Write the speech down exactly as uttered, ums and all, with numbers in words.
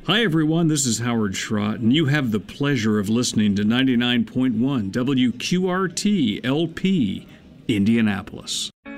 Hi, everyone. This is Howard Schrott, and you have the pleasure of listening to ninety-nine point one W Q R T L P, Indianapolis.